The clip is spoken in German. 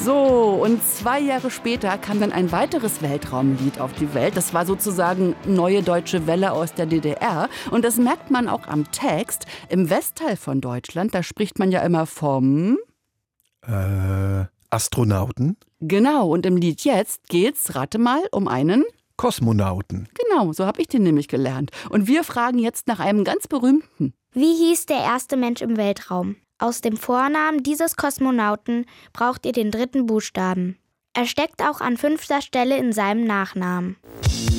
So, und 2 Jahre später kam dann ein weiteres Weltraumlied auf die Welt. Das war sozusagen Neue Deutsche Welle aus der DDR. Und das merkt man auch am Text. Im Westteil von Deutschland, da spricht man ja immer vom... Astronauten? Genau, und im Lied jetzt geht's, rate mal, um einen... Kosmonauten. Genau, so habe ich den nämlich gelernt. Und wir fragen jetzt nach einem ganz berühmten. Wie hieß der erste Mensch im Weltraum? Aus dem Vornamen dieses Kosmonauten braucht ihr den 3. Buchstaben. Er steckt auch an 5. Stelle in seinem Nachnamen.